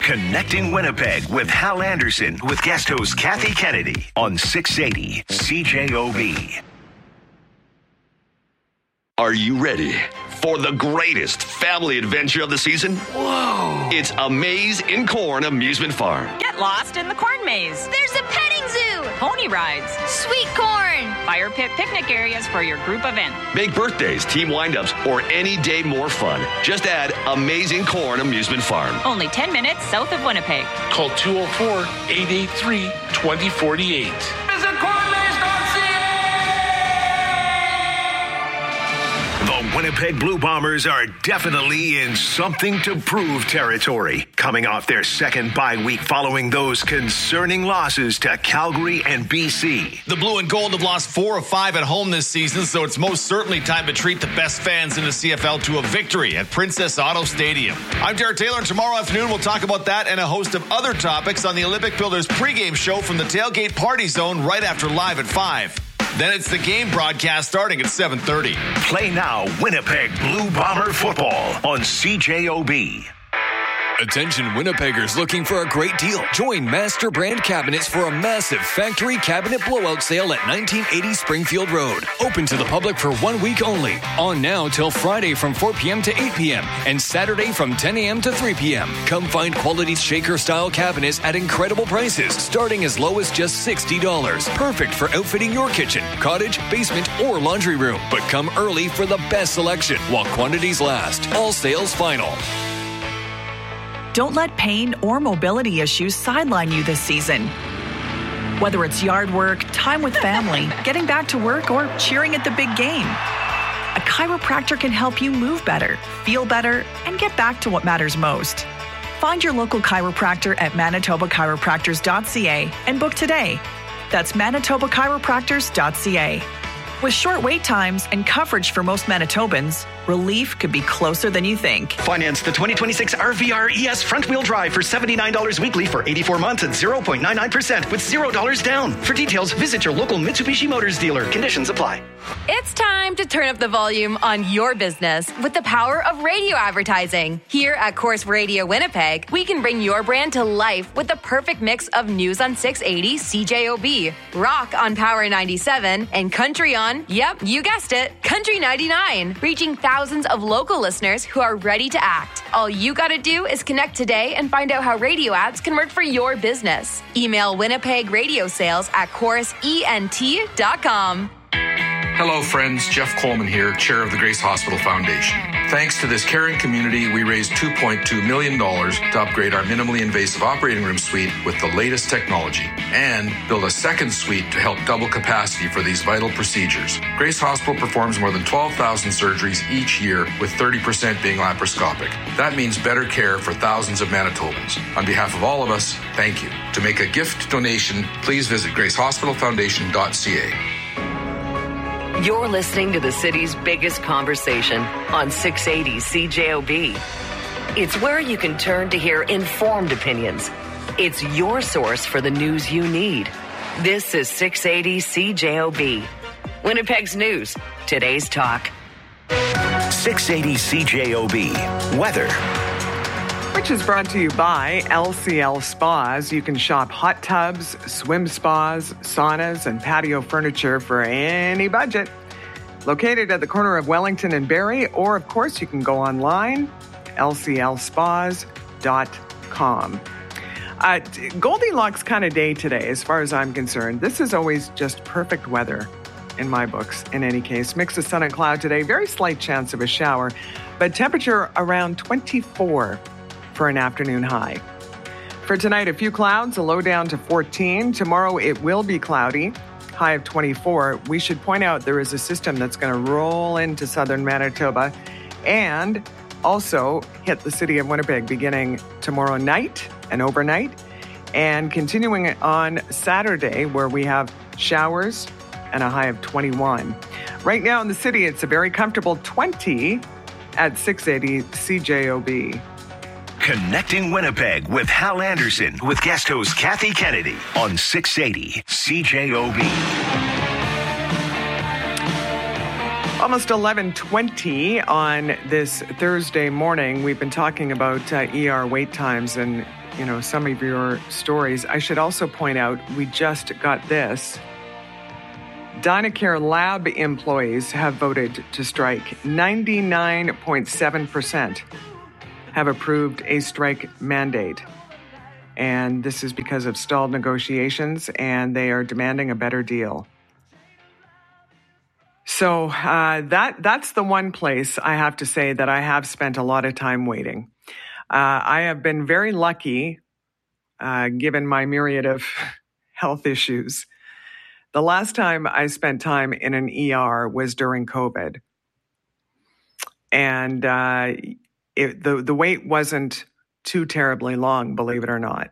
Connecting Winnipeg with Hal Anderson with guest host Kathy Kennedy on 680 CJOB. Are you ready for the greatest family adventure of the season? Whoa! It's A Maze in Corn Amusement Farm. Get lost in the corn maze. There's a petting zoo. Pony rides. Sweet corn. Fire pit picnic areas for your group event. Make birthdays, team windups, or any day more fun. Just add Amazing Corn Amusement Farm. Only 10 minutes south of Winnipeg. Call 204-883-2048. Visit cornmaze.ca. The Winnipeg Blue Bombers are definitely in something to prove territory, coming off their second bye week following those concerning losses to Calgary and BC. The Blue and Gold have lost 4 of 5 at home this season, so it's most certainly time to treat the best fans in the CFL to a victory at Princess Auto Stadium. I'm Jared Taylor, and tomorrow afternoon we'll talk about that and a host of other topics on the Olympic Builders pregame show from the Tailgate Party Zone right after Live at 5. Then it's the game broadcast starting at 7:30. Play now Winnipeg Blue Bomber football on CJOB. Attention Winnipeggers looking for a great deal. Join Master Brand Cabinets for a massive factory cabinet blowout sale at 1980 Springfield Road. Open to the public for 1 week only. On now till Friday from 4 p.m. to 8 p.m. and Saturday from 10 a.m. to 3 p.m. Come find quality shaker-style cabinets at incredible prices, starting as low as just $60. Perfect for outfitting your kitchen, cottage, basement, or laundry room. But come early for the best selection while quantities last. All sales final. Don't let pain or mobility issues sideline you this season. Whether it's yard work, time with family, getting back to work, or cheering at the big game, a chiropractor can help you move better, feel better, and get back to what matters most. Find your local chiropractor at manitobachiropractors.ca and book today. That's manitobachiropractors.ca. With short wait times and coverage for most Manitobans, relief could be closer than you think. Finance the 2026 RVR ES front-wheel drive for $79 weekly for 84 months at 0.99% with $0 down. For details, visit your local Mitsubishi Motors dealer. Conditions apply. It's time to turn up the volume on your business with the power of radio advertising. Here at Corus Radio Winnipeg, we can bring your brand to life with the perfect mix of news on 680 CJOB, rock on Power 97, and country on, yep, you guessed it, Country 99, reaching thousands of local listeners who are ready to act. All you gotta do is connect today and find out how radio ads can work for your business. Email Winnipeg Radio Sales at corusent.com. Hello, friends. Jeff Coleman here, chair of the Grace Hospital Foundation. Thanks to this caring community, we raised $2.2 million to upgrade our minimally invasive operating room suite with the latest technology and build a second suite to help double capacity for these vital procedures. Grace Hospital performs more than 12,000 surgeries each year, with 30% being laparoscopic. That means better care for thousands of Manitobans. On behalf of all of us, thank you. To make a gift donation, please visit gracehospitalfoundation.ca. You're listening to the city's biggest conversation on 680 CJOB. It's where you can turn to hear informed opinions. It's your source for the news you need. This is 680 CJOB. Winnipeg's news, today's talk. 680 CJOB. Weather. Which is brought to you by LCL Spas. You can shop hot tubs, swim spas, saunas, and patio furniture for any budget. Located at the corner of Wellington and Barrie, or of course you can go online, lclspas.com. Goldilocks kind of day today, as far as I'm concerned. This is always just perfect weather in my books, in any case. Mix of sun and cloud today, very slight chance of a shower, but temperature around 24 for an afternoon high. For tonight, a few clouds, a low down to 14. Tomorrow, it will be cloudy, high of 24. We should point out there is a system that's going to roll into southern Manitoba and also hit the city of Winnipeg beginning tomorrow night and overnight, and continuing on Saturday, where we have showers and a high of 21. Right now in the city, it's a very comfortable 20 at 680 CJOB. Connecting Winnipeg with Hal Anderson with guest host Kathy Kennedy on 680 CJOB. Almost 11:20 on this Thursday morning. We've been talking about ER wait times, and some of your stories. I should also point out, we just got this. Dynacare lab employees have voted to strike. 99.7% have approved a strike mandate. And this is because of stalled negotiations, and they are demanding a better deal. So that's the one place I have to say that I have spent a lot of time waiting. I have been very lucky, given my myriad of health issues. The last time I spent time in an ER was during COVID. And the wait wasn't too terribly long, believe it or not.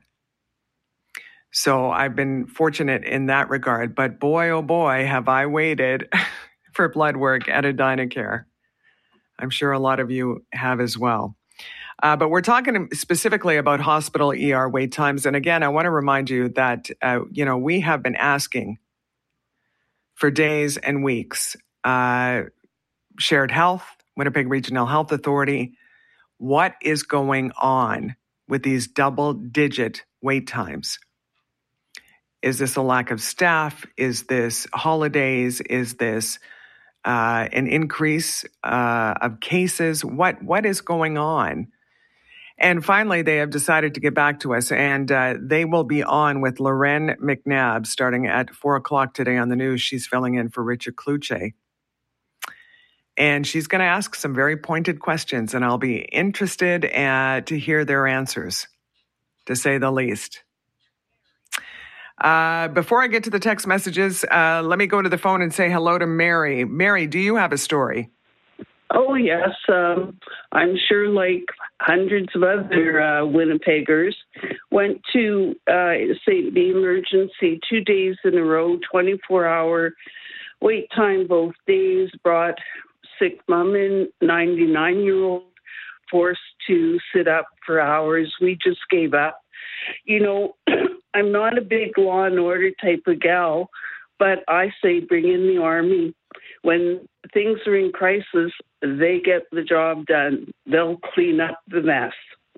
So I've been fortunate in that regard. But boy, oh boy, have I waited for blood work at a Dynacare. I'm sure a lot of you have as well. But we're talking specifically about hospital ER wait times. And again, I want to remind you that, we have been asking for days and weeks. Shared Health, Winnipeg Regional Health Authority, what is going on with these double-digit wait times? Is this a lack of staff? Is this holidays? Is this an increase of cases? What is going on? And finally, they have decided to get back to us, and they will be on with Loren McNabb starting at 4 o'clock today on the news. She's filling in for Richard Kluche. And she's going to ask some very pointed questions, and I'll be interested to hear their answers, to say the least. Before I get to the text messages, let me go to the phone and say hello to Mary. Mary, do you have a story? Oh, yes. I'm sure like hundreds of other Winnipeggers went to, the emergency 2 days in a row, 24-hour wait time both days, brought sick mom in, 99-year-old, forced to sit up for hours. We just gave up. I'm not a big law and order type of gal, but I say bring in the Army. When things are in crisis, they get the job done. They'll clean up the mess.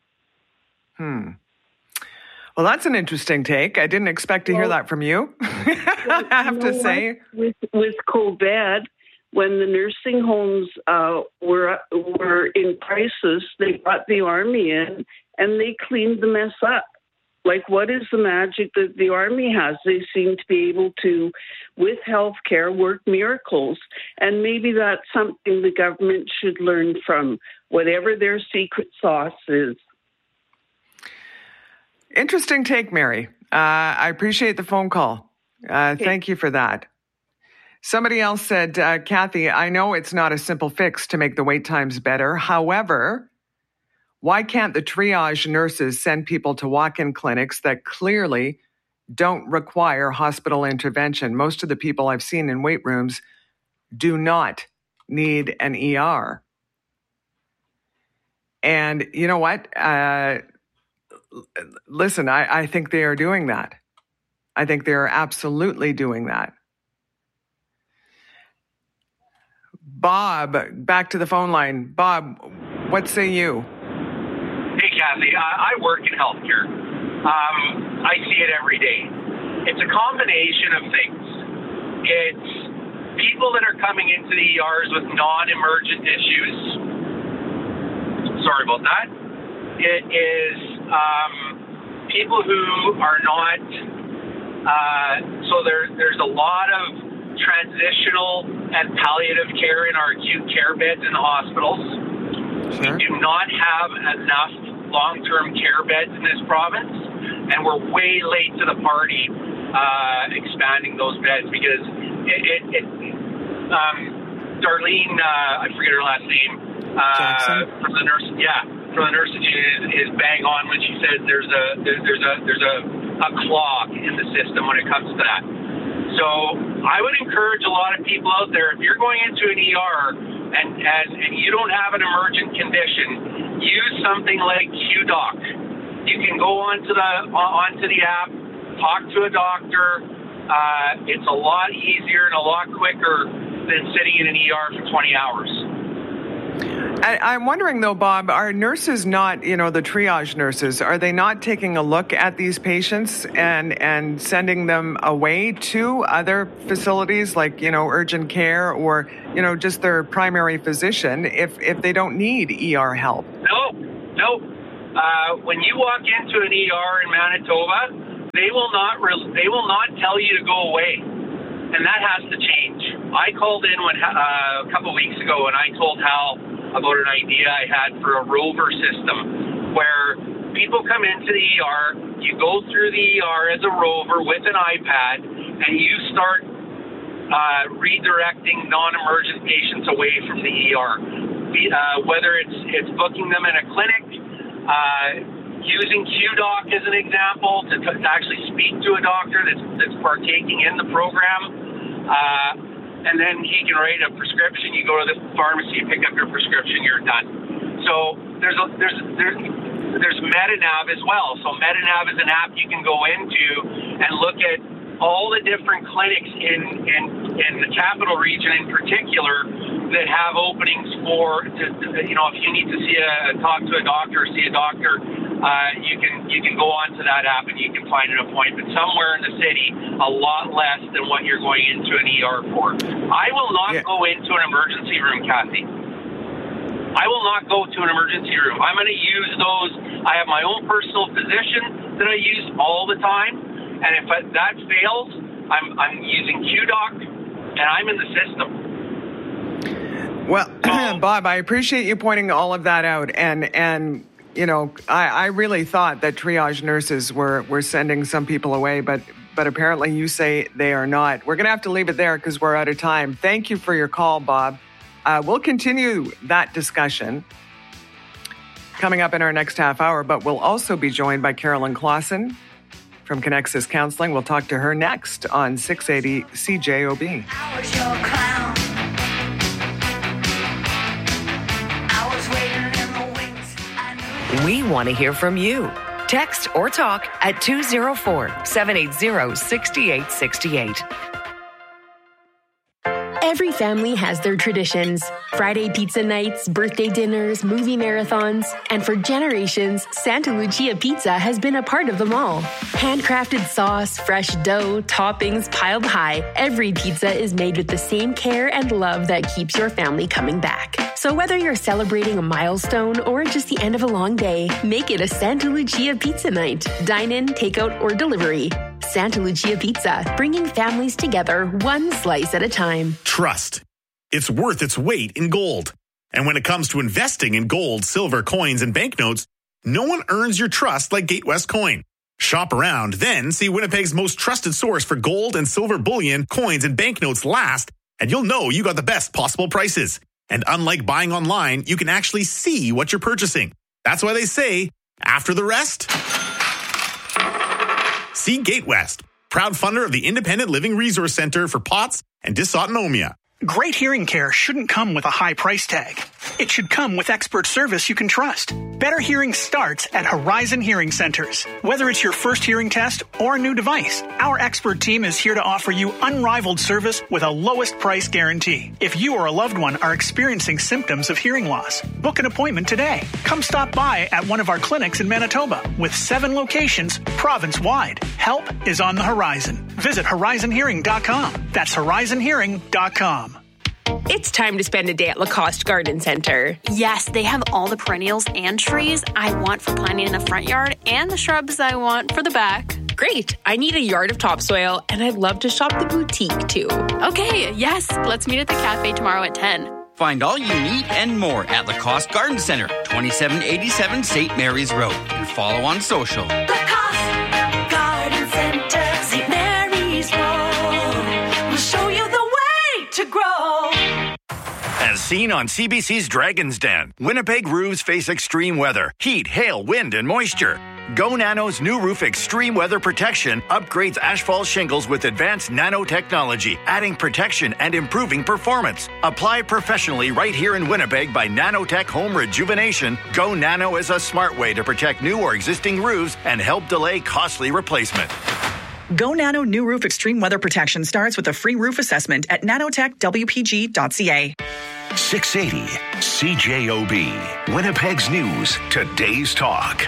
Well, that's an interesting take. I didn't expect to hear that from you. I have to say. With COVID, when the nursing homes were in crisis, they brought the Army in and they cleaned the mess up. Like, what is the magic that the Army has? They seem to be able to, with healthcare, work miracles. And maybe that's something the government should learn from, whatever their secret sauce is. Interesting take, Mary. I appreciate the phone call. Thank you for that. Somebody else said, Kathy, I know it's not a simple fix to make the wait times better. However, why can't the triage nurses send people to walk-in clinics that clearly don't require hospital intervention? Most of the people I've seen in wait rooms do not need an ER. And you know what? Listen, I think they are doing that. I think they are absolutely doing that. Bob, back to the phone line. Bob, what say you? Hey, Kathy, I work in healthcare. I see it every day. It's a combination of things. It's people that are coming into the ERs with non-emergent issues. Sorry about that. It is people who are not, so there's a lot of transitional and palliative care in our acute care beds in the hospitals. Sure. We do not have enough long-term care beds in this province, and we're way late to the party expanding those beds because Darlene, I forget her last name, from the nurse, from the nurses is bang on when she says there's a clog in the system when it comes to that. So I would encourage a lot of people out there, if you're going into an ER and you don't have an emergent condition, use something like QDoc. You can go onto the app, talk to a doctor. It's a lot easier and a lot quicker than sitting in an ER for 20 hours. I'm wondering, though, Bob, are nurses not, the triage nurses, are they not taking a look at these patients and sending them away to other facilities like, urgent care or, just their primary physician if they don't need ER help? No. When you walk into an ER in Manitoba, they will not tell you to go away. And that has to change. I called in a couple of weeks ago and I told Hal about an idea I had for a rover system where people come into the ER, you go through the ER as a rover with an iPad, and you start redirecting non-emergent patients away from the ER. Whether it's booking them in a clinic, using QDoc as an example to actually speak to a doctor that's partaking in the program. And then he can write a prescription. You go to the pharmacy, pick up your prescription, you're done. So there's MetaNav as well. So MetaNav is an app you can go into and look at all the different clinics in the capital region in particular that have openings for, if you need to talk to a doctor or see a doctor, you can go onto that app and you can find an appointment somewhere in the city, a lot less than what you're going into an ER for. I will not go into an emergency room, Kathy. I will not go to an emergency room. I'm going to use those. I have my own personal physician that I use all the time, and if that fails, I'm using QDoc, and I'm in the system. Well, Bob, I appreciate you pointing all of that out, and I really thought that triage nurses were sending some people away, but apparently you say they are not. We're going to have to leave it there because we're out of time. Thank you for your call, Bob. We'll continue that discussion coming up in our next half hour, but we'll also be joined by Carolyn Clausen from Connexus Counseling. We'll talk to her next on 680 CJOB. We want to hear from you. Text or talk at 204-780-6868. Every family has their traditions. Friday pizza nights, birthday dinners, movie marathons. And for generations, Santa Lucia Pizza has been a part of them all. Handcrafted sauce, fresh dough, toppings piled high. Every pizza is made with the same care and love that keeps your family coming back. So whether you're celebrating a milestone or just the end of a long day, make it a Santa Lucia Pizza night. Dine in, takeout, or delivery. Santa Lucia Pizza, bringing families together one slice at a time. Trust. It's worth its weight in gold. And when it comes to investing in gold, silver, coins, and banknotes, no one earns your trust like Gatewest Coin. Shop around, then see Winnipeg's most trusted source for gold and silver bullion, coins, and banknotes last, and you'll know you got the best possible prices. And unlike buying online, you can actually see what you're purchasing. That's why they say, after the rest, see Gatewest, proud funder of the Independent Living Resource Center for POTS and dysautonomia. Great hearing care shouldn't come with a high price tag. It should come with expert service you can trust. Better hearing starts at Horizon Hearing Centers. Whether it's your first hearing test or a new device, our expert team is here to offer you unrivaled service with a lowest price guarantee. If you or a loved one are experiencing symptoms of hearing loss, book an appointment today. Come stop by at one of our clinics in Manitoba with 7 locations province-wide. Help is on the horizon. Visit horizonhearing.com. That's horizonhearing.com. It's time to spend a day at Lacoste Garden Center. Yes, they have all the perennials and trees I want for planting in the front yard and the shrubs I want for the back. Great. I need a yard of topsoil, and I'd love to shop the boutique, too. Okay, yes. Let's meet at the cafe tomorrow at 10. Find all you need and more at Lacoste Garden Center, 2787 St. Mary's Road. And follow on social. Lacoste Garden Center, St. Mary's Road. We'll show you the way to grow. As seen on CBC's Dragon's Den, Winnipeg roofs face extreme weather, heat, hail, wind, and moisture. Go Nano's new roof extreme weather protection upgrades asphalt shingles with advanced nanotechnology, adding protection and improving performance. Apply professionally right here in Winnipeg by Nanotech Home Rejuvenation. Go Nano is a smart way to protect new or existing roofs and help delay costly replacement. Go Nano new roof extreme weather protection starts with a free roof assessment at nanotechwpg.ca. 680 CJOB. Winnipeg's News, today's talk.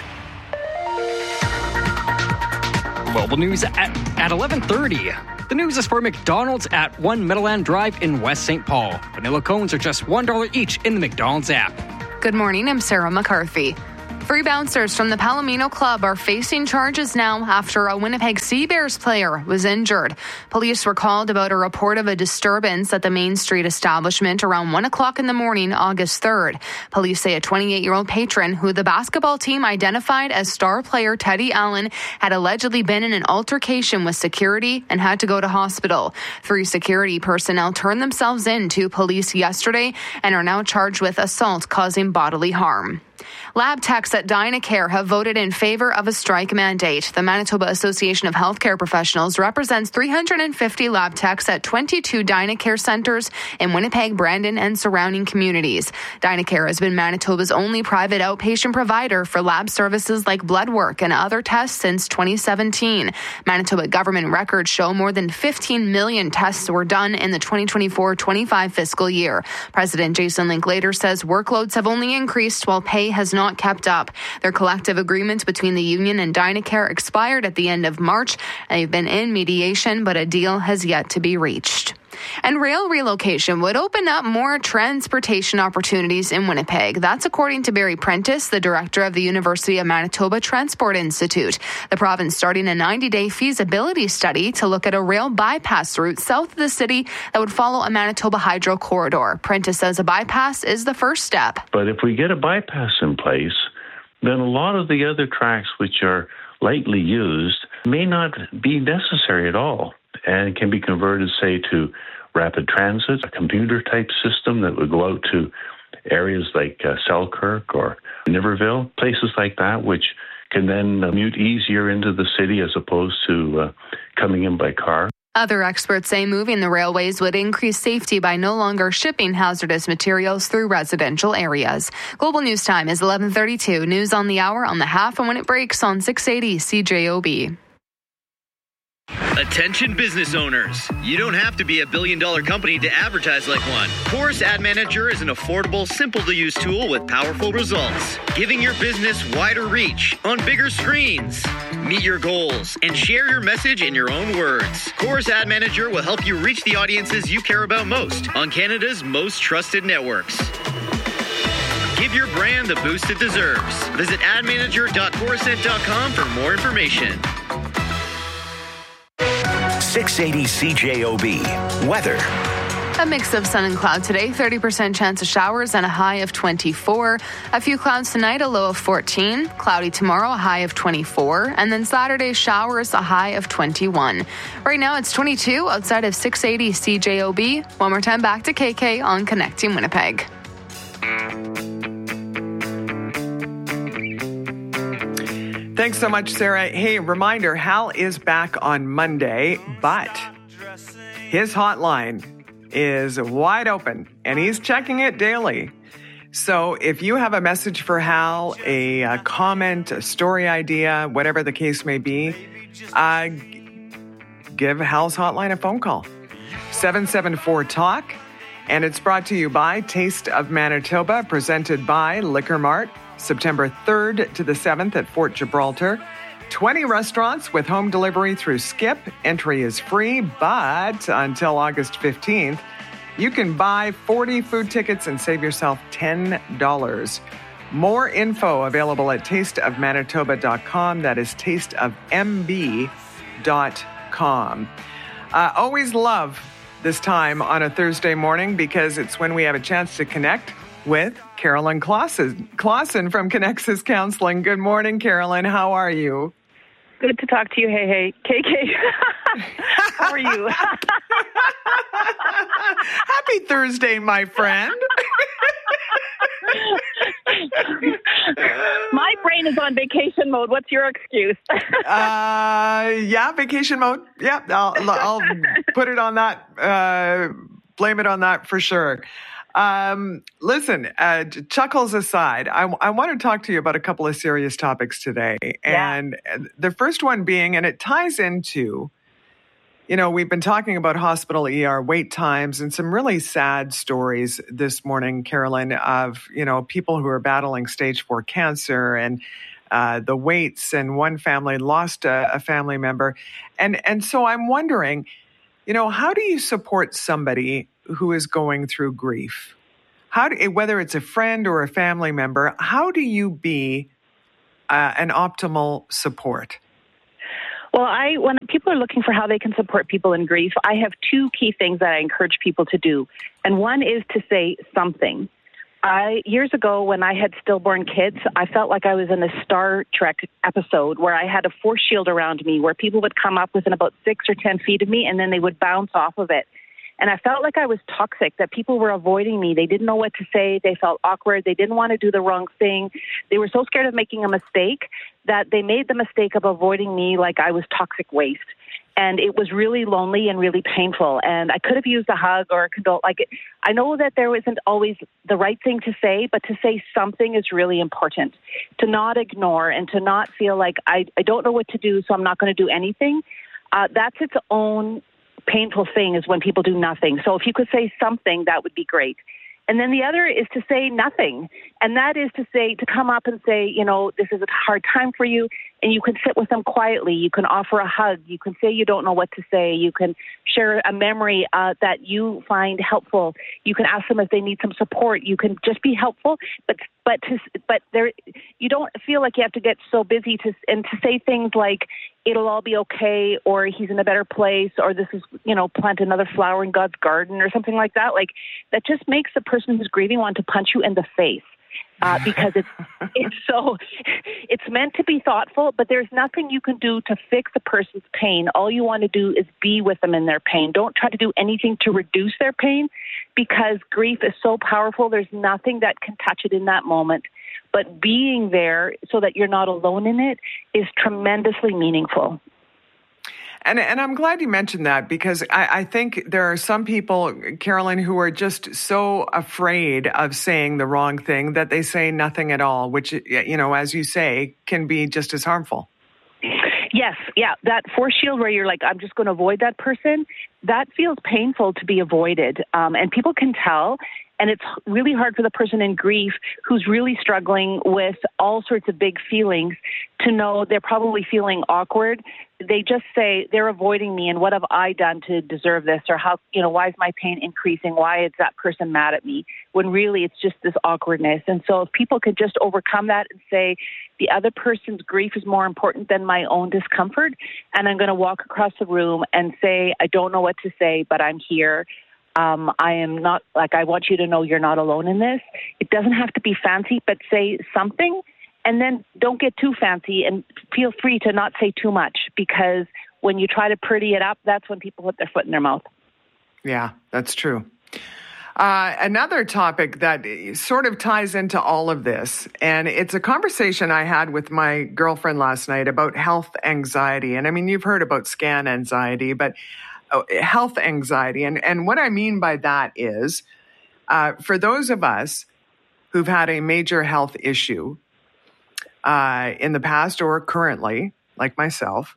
Global news at 11:30. The news is for McDonald's at 1 Meadowland Drive in West St. Paul. Vanilla cones are just $1 each in the McDonald's app. Good morning, I'm Sarah McCarthy. 3 bouncers from the Palomino Club are facing charges now after a Winnipeg Sea Bears player was injured. Police were called about a report of a disturbance at the Main Street establishment around 1 o'clock in the morning, August 3rd. Police say a 28-year-old patron who the basketball team identified as star player Teddy Allen had allegedly been in an altercation with security and had to go to hospital. 3 security personnel turned themselves in to police yesterday and are now charged with assault causing bodily harm. Lab techs at Dynacare have voted in favor of a strike mandate. The Manitoba Association of Healthcare Professionals represents 350 lab techs at 22 Dynacare centres in Winnipeg, Brandon, and surrounding communities. Dynacare has been Manitoba's only private outpatient provider for lab services like blood work and other tests since 2017. Manitoba government records show more than 15 million tests were done in the 2024-25 fiscal year. President Jason Linklater says workloads have only increased while pay has not kept up. Their collective agreement between the union and Dynacare expired at the end of March. They've been in mediation, but a deal has yet to be reached. And rail relocation would open up more transportation opportunities in Winnipeg. That's according to Barry Prentice, the director of the University of Manitoba Transport Institute. The province starting a 90-day feasibility study to look at a rail bypass route south of the city that would follow a Manitoba hydro corridor. Prentice says a bypass is the first step. But if we get a bypass in place, then a lot of the other tracks which are lightly used may not be necessary at all, and can be converted, say, to rapid transit, a commuter-type system that would go out to areas like Selkirk or Niverville, places like that, which can then commute easier into the city as opposed to coming in by car. Other experts say moving the railways would increase safety by no longer shipping hazardous materials through residential areas. Global News Time is 11:32. News on the hour, on the half, and when it breaks on 680 CJOB. Attention business owners. You don't have to be a billion-dollar company to advertise like one. Chorus Ad Manager is an affordable, simple-to-use tool with powerful results, giving your business wider reach on bigger screens. Meet your goals and share your message in your own words. Chorus Ad Manager will help you reach the audiences you care about most on Canada's most trusted networks. Give your brand the boost it deserves. Visit admanager.chorusnet.com for more information. 680 CJOB. Weather. A mix of sun and cloud today, 30% chance of showers and a high of 24. A few clouds tonight, a low of 14. Cloudy tomorrow, a high of 24. And then Saturday, showers, a high of 21. Right now, it's 22 outside of 680 CJOB. One more time, back to KK on Connecting Winnipeg. Thanks so much, Sarah. Hey, reminder, Hal is back on Monday, but his hotline is wide open, and he's checking it daily. So if you have a message for Hal, a comment, a story idea, whatever the case may be, give Hal's hotline a phone call. 774-TALK, and it's brought to you by Taste of Manitoba, presented by Liquor Mart. September 3rd to the 7th at Fort Gibraltar. 20 restaurants with home delivery through Skip. Entry is free, but until August 15th, you can buy 40 food tickets and save yourself $10. More info available at tasteofmanitoba.com. That is tasteofmb.com. Always love this time on a Thursday morning because it's when we have a chance to connect with Carolyn Clausen from Connexus Counseling. Good morning, Carolyn. How are you? Good to talk to you. Hey, KK. How are you? Happy Thursday, my friend. My brain is on vacation mode. What's your excuse? Yeah, vacation mode. Yeah, I'll put it on that. Blame it on that for sure. Listen, chuckles aside, I want to talk to you about a couple of serious topics today. And the first one being, and it ties into You know, we've been talking about hospital ER wait times and some really sad stories this morning, Carolyn, of, you know, people who are battling stage 4 cancer and the waits, and one family lost a family member. And so I'm wondering, you know, how do you support somebody who is going through grief? Whether it's a friend or a family member, how do you be an optimal support? Well, when people are looking for how they can support people in grief, I have 2 key things that I encourage people to do. And one is to say something. Years ago, when I had stillborn kids, I felt like I was in a Star Trek episode where I had a force shield around me, where people would come up within about 6 or 10 feet of me, and then they would bounce off of it. And I felt like I was toxic, that people were avoiding me. They didn't know what to say. They felt awkward. They didn't want to do the wrong thing. They were so scared of making a mistake that they made the mistake of avoiding me like I was toxic waste. And it was really lonely and really painful. And I could have used a hug or a condole. I know that there isn't always the right thing to say, but to say something is really important. To not ignore and to not feel like I don't know what to do, so I'm not going to do anything. That's its own painful thing, is when people do nothing. So if you could say something, that would be great. And then the other is to say nothing. And that is to come up and say, you know, this is a hard time for you. And you can sit with them quietly. You can offer a hug. You can say you don't know what to say. You can share a memory that you find helpful. You can ask them if they need some support. You can just be helpful, but there, you don't feel like you have to get so busy to say things like, it'll all be okay, or he's in a better place, or this is, you know, plant another flower in God's garden, or something like that. Like, that just makes the person who's grieving want to punch you in the face. Because it's meant to be thoughtful, but there's nothing you can do to fix a person's pain. All you want to do is be with them in their pain. Don't try to do anything to reduce their pain, because grief is so powerful. There's nothing that can touch it in that moment. But being there so that you're not alone in it is tremendously meaningful. And I'm glad you mentioned that, because I think there are some people, Carolyn, who are just so afraid of saying the wrong thing that they say nothing at all, which, you know, as you say, can be just as harmful. Yes, yeah, that force shield where you're like, I'm just going to avoid that person, that feels painful to be avoided. And people can tell. And it's really hard for the person in grief who's really struggling with all sorts of big feelings to know they're probably feeling awkward. They just say, they're avoiding me, and what have I done to deserve this? Or how, you know, why is my pain increasing? Why is that person mad at me? When really it's just this awkwardness. And so if people could just overcome that and say, the other person's grief is more important than my own discomfort, and I'm going to walk across the room and say, I don't know what to say, but I'm here. I am not, like, I want you to know you're not alone in this. It doesn't have to be fancy, but say something, and then don't get too fancy, and feel free to not say too much, because when you try to pretty it up, that's when people put their foot in their mouth. Yeah, that's true. Another topic that sort of ties into all of this, and it's a conversation I had with my girlfriend last night about health anxiety. And I mean, you've heard about scan anxiety, but health anxiety. And what I mean by that is, for those of us who've had a major health issue in the past or currently, like myself,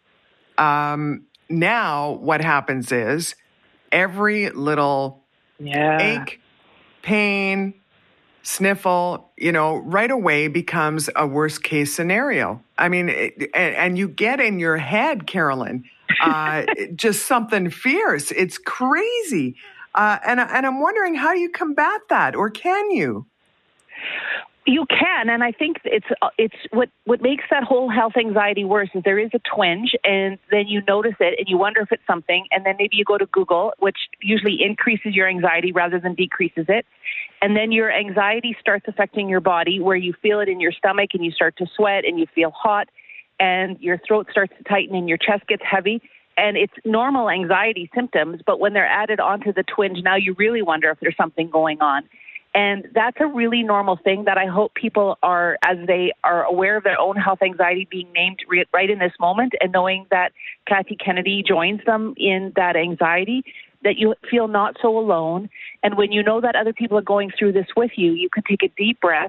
now what happens is every little ache, pain, sniffle, you know, right away becomes a worst case scenario. I mean, and you get in your head, Carolyn, just something fierce. It's crazy. And I'm wondering, how do you combat that, or can you? You can, and I think it's what makes that whole health anxiety worse is there is a twinge, and then you notice it, and you wonder if it's something, and then maybe you go to Google, which usually increases your anxiety rather than decreases it, and then your anxiety starts affecting your body, where you feel it in your stomach, and you start to sweat, and you feel hot, and your throat starts to tighten, and your chest gets heavy. And it's normal anxiety symptoms, but when they're added onto the twinge, now you really wonder if there's something going on. And that's a really normal thing that I hope people are, as they are aware of their own health anxiety being named right in this moment, and knowing that Kathy Kennedy joins them in that anxiety, that you feel not so alone. And when you know that other people are going through this with you, you can take a deep breath,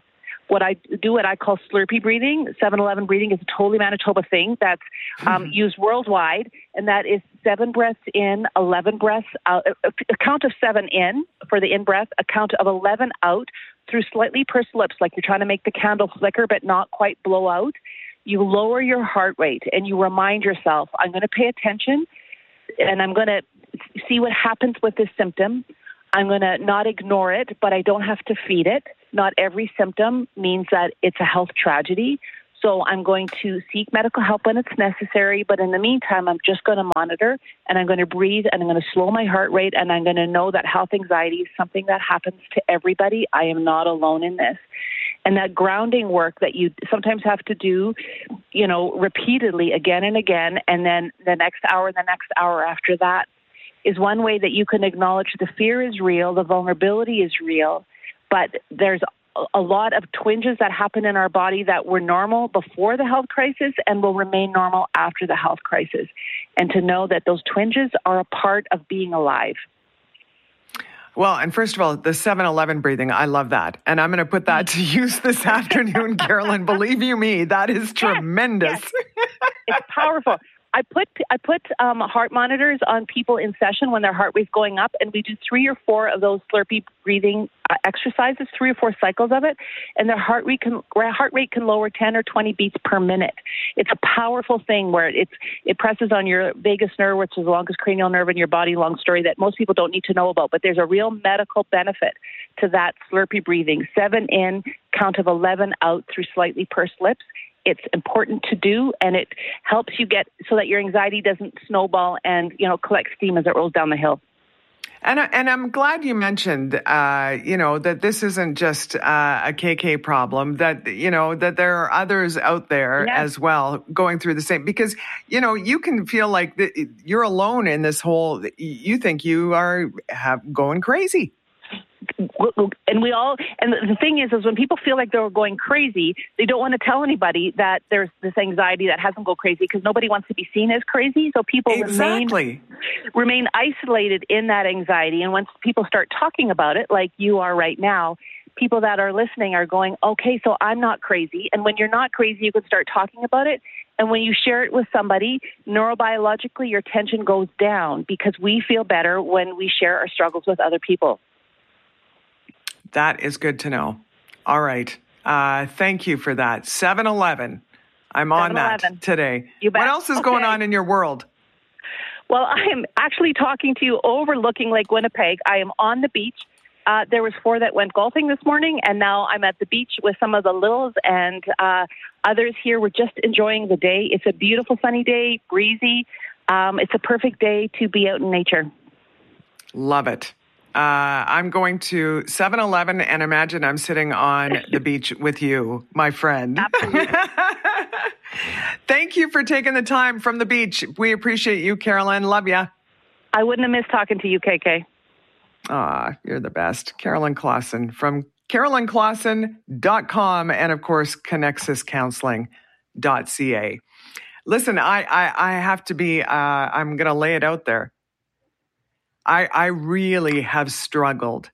what I call Slurpee breathing. 7-11 breathing is a totally Manitoba thing that's used worldwide, and that is 7 breaths in, 11 breaths out, a count of 7 in for the in-breath, a count of 11 out through slightly pursed lips, like you're trying to make the candle flicker but not quite blow out. You lower your heart rate, and you remind yourself, I'm going to pay attention, and I'm going to see what happens with this symptom. I'm going to not ignore it, but I don't have to feed it. Not every symptom means that it's a health tragedy. So I'm going to seek medical help when it's necessary. But in the meantime, I'm just going to monitor, and I'm going to breathe, and I'm going to slow my heart rate, and I'm going to know that health anxiety is something that happens to everybody. I am not alone in this. And that grounding work that you sometimes have to do, repeatedly again and again, and then the next hour after that, is one way that you can acknowledge the fear is real, the vulnerability is real, but there's a lot of twinges that happen in our body that were normal before the health crisis and will remain normal after the health crisis. And to know that those twinges are a part of being alive. Well, and first of all, the 7-11 breathing, I love that. And I'm going to put that to use this afternoon, Carolyn. Believe you me, that is tremendous. Yes. It's powerful. I put heart monitors on people in session when their heart rate's going up, and we do 3 or 4 of those Slurpee breathing exercises, 3 or 4 cycles of it, and their heart rate can lower 10 or 20 beats per minute. It's a powerful thing where it presses on your vagus nerve, which is the longest cranial nerve in your body, long story that most people don't need to know about, but there's a real medical benefit to that Slurpee breathing. 7 in, count of 11 out through slightly pursed lips. It's important to do, and it helps you get so that your anxiety doesn't snowball and, collect steam as it rolls down the hill. And I'm glad you mentioned, that this isn't just a KK problem, that there are others out there as well going through the same, because, you can feel like you're alone in this whole, you think you are going crazy. And the thing is when people feel like they're going crazy, they don't want to tell anybody that there's this anxiety that has them go crazy because nobody wants to be seen as crazy. So people remain isolated in that anxiety. And once people start talking about it, like you are right now, people that are listening are going, okay, so I'm not crazy. And when you're not crazy, you can start talking about it. And when you share it with somebody, neurobiologically, your tension goes down because we feel better when we share our struggles with other people. That is good to know. All right. Thank you for that. 7-11. I'm on that today. You bet. What else is going on in your world? Well, I am actually talking to you overlooking Lake Winnipeg. I am on the beach. There was 4 that went golfing this morning, and now I'm at the beach with some of the littles and others here. We're just enjoying the day. It's a beautiful sunny day, breezy. It's a perfect day to be out in nature. Love it. I'm going to 7-Eleven and imagine I'm sitting on the beach with you, my friend. Absolutely. Thank you for taking the time from the beach. We appreciate you, Carolyn. Love you. I wouldn't have missed talking to you, KK. You're the best. Carolyn Clausen from CarolynClausen.com and, of course, ConnexusCounseling.ca. Listen, I have to be, I'm going to lay it out there. I really have struggled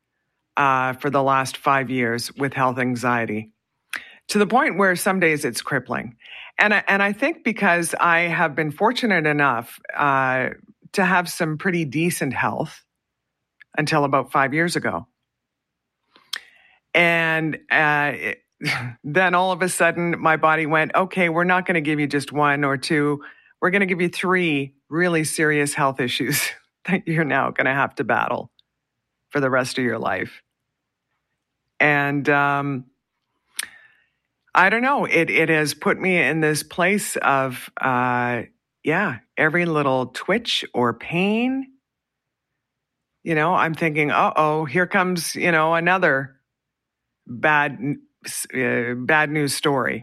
for the last 5 years with health anxiety to the point where some days it's crippling. And I think because I have been fortunate enough to have some pretty decent health until about 5 years ago. And then all of a sudden my body went, okay, we're not going to give you just 1 or 2. We're going to give you 3 really serious health issues that you're now going to have to battle for the rest of your life. And I don't know, it has put me in this place of, every little twitch or pain, I'm thinking, here comes, another bad news story.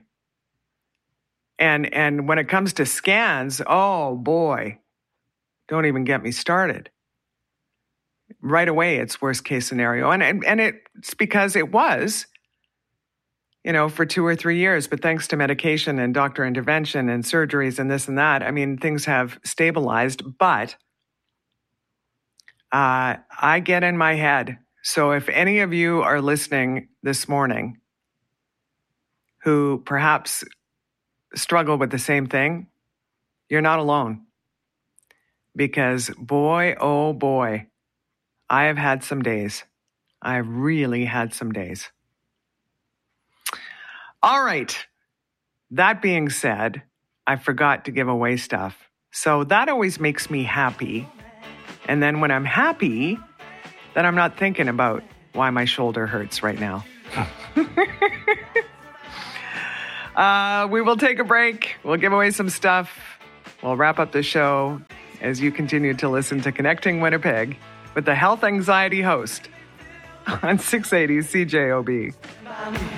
And when it comes to scans, oh boy, don't even get me started. Right away, it's worst case scenario. And it's because it was, for 2 or 3 years. But thanks to medication and doctor intervention and surgeries and this and that, things have stabilized. But I get in my head. So if any of you are listening this morning who perhaps struggle with the same thing, you're not alone. Because boy, oh boy, I have had some days. I've really had some days. All right. That being said, I forgot to give away stuff. So that always makes me happy. And then when I'm happy, then I'm not thinking about why my shoulder hurts right now. We will take a break. We'll give away some stuff. We'll wrap up the show as you continue to listen to Connecting Winnipeg with the Health Anxiety host on 680 CJOB.